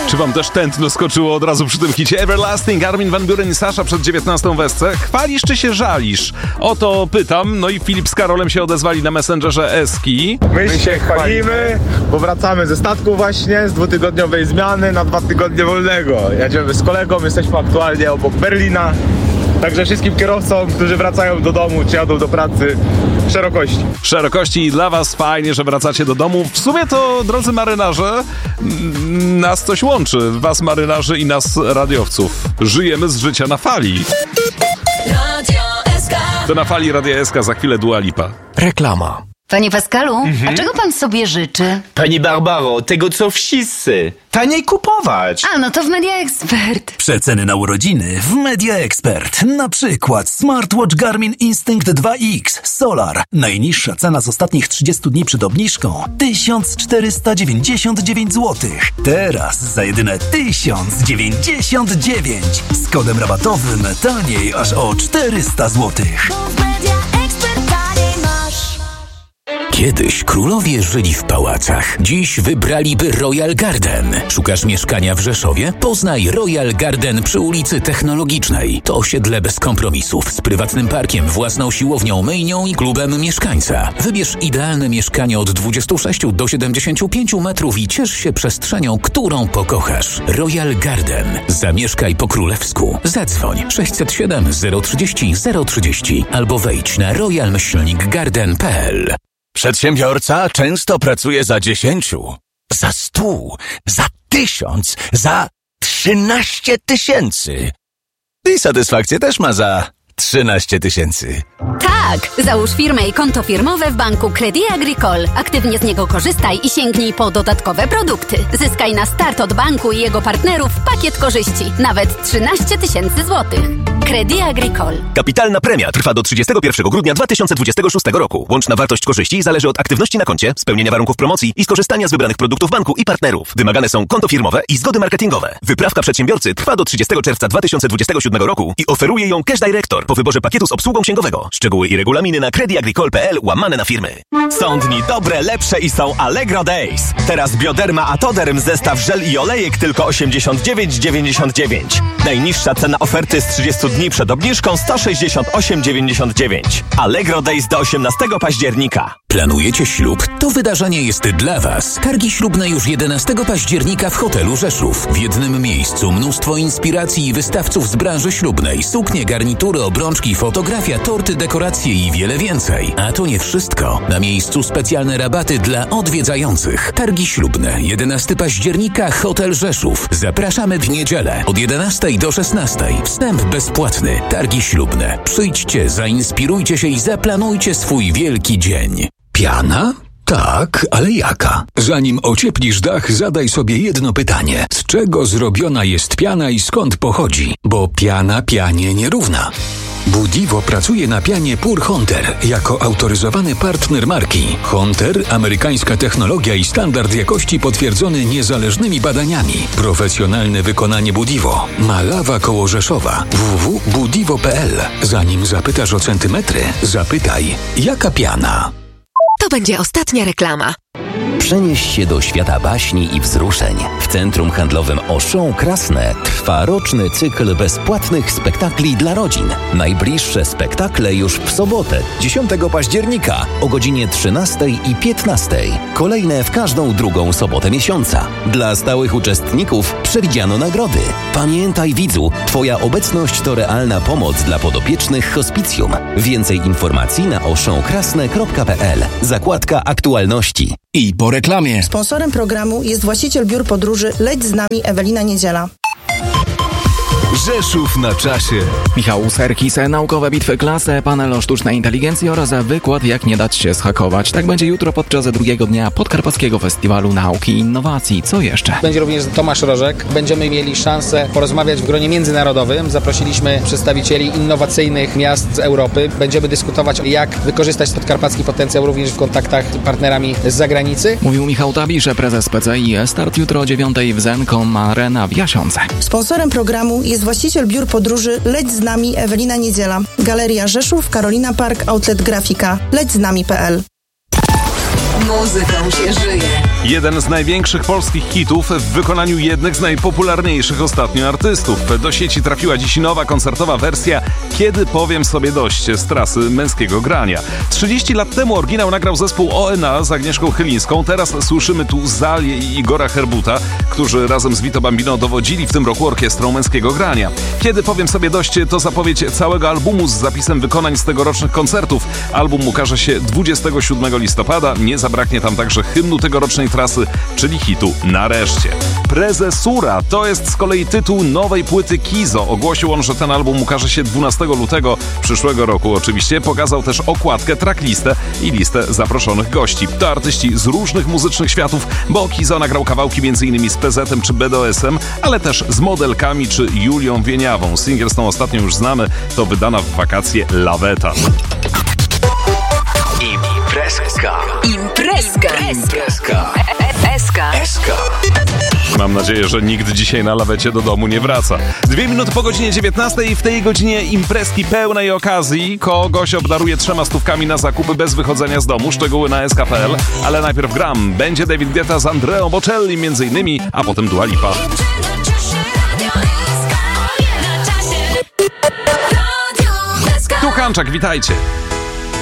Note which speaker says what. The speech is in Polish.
Speaker 1: Czy wam też tętno skoczyło od razu przy tym hicie? Everlasting, Armin van Buuren i Sasha przed 19 wesce. Chwalisz czy się żalisz? O to pytam. No i Filip z Karolem się odezwali na Messengerze Eski.
Speaker 2: My się chwalimy, bo wracamy ze statku właśnie z 2-tygodniowej zmiany na 2 tygodnie wolnego. Jedziemy z kolegą, jesteśmy aktualnie obok Berlina. Także wszystkim kierowcom, którzy wracają do domu czy jadą do pracy, szerokości.
Speaker 1: Szerokości i dla was fajnie, że wracacie do domu. W sumie to, drodzy marynarze, nas coś łączy. Was marynarzy i nas radiowców. Żyjemy z życia na fali. To na fali Radia SK, za chwilę Dua Lipa.
Speaker 3: Reklama.
Speaker 4: Panie Pascalu, a czego pan sobie życzy?
Speaker 5: Pani Barbaro, tego co wszyscy. Taniej kupować.
Speaker 4: A, no to w Media Expert.
Speaker 3: Przeceny na urodziny w Media Expert. Na przykład smartwatch Garmin Instinct 2X Solar. Najniższa cena z ostatnich 30 dni przed obniżką 1499 zł. Teraz za jedyne 1099. Z kodem rabatowym taniej aż o 400 zł. Kiedyś królowie żyli w pałacach. Dziś wybraliby Royal Garden. Szukasz mieszkania w Rzeszowie? Poznaj Royal Garden przy ulicy Technologicznej. To osiedle bez kompromisów, z prywatnym parkiem, własną siłownią, myjnią i klubem mieszkańca. Wybierz idealne mieszkanie od 26 do 75 metrów i ciesz się przestrzenią, którą pokochasz. Royal Garden. Zamieszkaj po królewsku. Zadzwoń 607 030 030 albo wejdź na royal-garden.pl.
Speaker 6: Przedsiębiorca często pracuje za 10, za 100, za 1000, za 13 tysięcy. I satysfakcję też ma za 13 tysięcy.
Speaker 7: Tak! Załóż firmę i konto firmowe w banku Crédit Agricole. Aktywnie z niego korzystaj i sięgnij po dodatkowe produkty. Zyskaj na start od banku i jego partnerów pakiet korzyści. Nawet 13 tysięcy złotych. Crédit Agricole.
Speaker 8: Kapitalna premia trwa do 31 grudnia 2026 roku. Łączna wartość korzyści zależy od aktywności na koncie, spełnienia warunków promocji i skorzystania z wybranych produktów banku i partnerów. Wymagane są konto firmowe i zgody marketingowe. Wyprawka przedsiębiorcy trwa do 30 czerwca 2027 roku i oferuje ją Cash Director po wyborze pakietu z obsługą księgowego. Szczegóły i regulaminy na creditagricole.pl/firmy.
Speaker 9: Są dni dobre, lepsze i są Allegro Days. Teraz Bioderma Atoderm zestaw żel i olejek tylko 89,99. Najniższa cena oferty z 30 dni przed obniżką 168,99. Allegro Days do 18 października.
Speaker 3: Planujecie ślub? To wydarzenie jest dla Was. Targi ślubne już 11 października w hotelu Rzeszów. W jednym miejscu mnóstwo inspiracji i wystawców z branży ślubnej. Suknie, garnitury, obrączki, fotografia, torty, dekoracje i wiele więcej. A to nie wszystko. Na miejscu specjalne rabaty dla odwiedzających. Targi ślubne 11 października Hotel Rzeszów. Zapraszamy w niedzielę od 11 do 16. Wstęp bezpłatny. Targi ślubne. Przyjdźcie, zainspirujcie się i zaplanujcie swój wielki dzień.
Speaker 10: Piana? Tak, ale jaka? Zanim ocieplisz dach, zadaj sobie jedno pytanie. Z czego zrobiona jest piana i skąd pochodzi? Bo piana pianie nierówna. Budivo pracuje na pianie Pure Hunter jako autoryzowany partner marki. Hunter, amerykańska technologia i standard jakości potwierdzony niezależnymi badaniami. Profesjonalne wykonanie Budivo. Malawa koło Rzeszowa. www.budivo.pl. Zanim zapytasz o centymetry, zapytaj, jaka piana?
Speaker 11: To będzie ostatnia reklama.
Speaker 12: Przenieś się do świata baśni i wzruszeń. W centrum handlowym Auchan Krasne trwa roczny cykl bezpłatnych spektakli dla rodzin. Najbliższe spektakle już w sobotę, 10 października o godzinie 13 i 15. Kolejne w każdą drugą sobotę miesiąca. Dla stałych uczestników przewidziano nagrody. Pamiętaj, widzu, Twoja obecność to realna pomoc dla podopiecznych hospicjum. Więcej informacji na auchankrasne.pl. Zakładka aktualności.
Speaker 10: I po reklamie.
Speaker 13: Sponsorem programu jest właściciel biur podróży Leć z nami Ewelina Niedziela.
Speaker 14: Rzeszów na czasie.
Speaker 15: Michał Serkis, naukowe bitwy klasy, panel o sztucznej inteligencji oraz wykład jak nie dać się zhakować. Tak będzie jutro podczas drugiego dnia Podkarpackiego Festiwalu Nauki i Innowacji. Co jeszcze?
Speaker 16: Będzie również Tomasz Rożek. Będziemy mieli szansę porozmawiać w gronie międzynarodowym. Zaprosiliśmy przedstawicieli innowacyjnych miast z Europy. Będziemy dyskutować, jak wykorzystać podkarpacki potencjał również w kontaktach z partnerami z zagranicy.
Speaker 15: Mówił Michał Tabisz, prezes PCI. Start jutro o 9:00 w Zenkom Arena w Jasiące.
Speaker 13: Sponsorem programu jest właściciel biur podróży Leć z nami Ewelina Niedziela. Galeria Rzeszów, Karolina Park, Outlet Grafika. Leć z nami.pl.
Speaker 11: Muzyką się żyje.
Speaker 1: Jeden z największych polskich hitów w wykonaniu jednych z najpopularniejszych ostatnio artystów. Do sieci trafiła dziś nowa koncertowa wersja Kiedy powiem sobie dość z trasy Męskiego Grania. 30 lat temu oryginał nagrał zespół ONA z Agnieszką Chylińską. Teraz słyszymy tu Zalię i Igora Herbuta, którzy razem z Vito Bambino dowodzili w tym roku orkiestrą Męskiego Grania. Kiedy powiem sobie dość to zapowiedź całego albumu z zapisem wykonań z tegorocznych koncertów. Album ukaże się 27 listopada. Nie zabraknie tam także hymnu tegorocznej trasy, czyli hitu Nareszcie. Prezesura to jest z kolei tytuł nowej płyty Kizo. Ogłosił on, że ten album ukaże się 12 lutego przyszłego roku. Oczywiście pokazał też okładkę, tracklistę i listę zaproszonych gości. To artyści z różnych muzycznych światów, bo Kizo nagrał kawałki m.in. z PZ-em czy BDS-em, ale też z modelkami czy Julią Wieniawą. Singiel z tą ostatnią już znamy, to wydana w wakacje Laweta.
Speaker 11: Imprezka.
Speaker 1: Mam nadzieję, że nikt dzisiaj na lawecie do domu nie wraca. 2 minuty po godzinie 19 i w tej godzinie imprezki pełnej okazji. Kogoś obdaruje 3 stówkami na zakupy bez wychodzenia z domu. Szczegóły na sk.pl. Ale najpierw gram. Będzie David Guetta z Andreą Bocelli m.in., a potem Dua Lipa. Tu Hanczak, witajcie.